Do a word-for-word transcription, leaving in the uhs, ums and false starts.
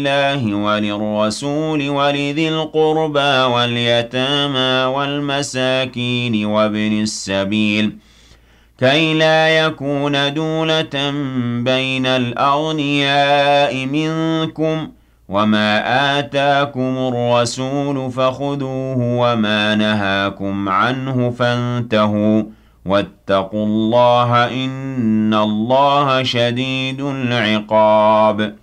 الله وللرسول ولذي القربى واليتامى والمساكين وابن السبيل كي لا يكون دولة بين الأغنياء منكم وما آتاكم الرسول فخذوه وما نهاكم عنه فانتهوا واتقوا الله إن الله شديد العقاب